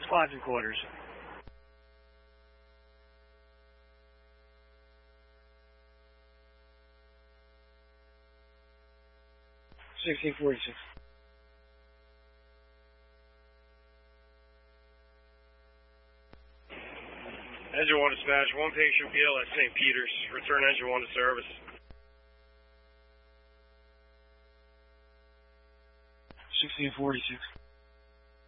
5 and quarters. $16.46. Engine 1 dispatch, 1 patient PL at St. Peter's. Return engine 1 to service. $16.46.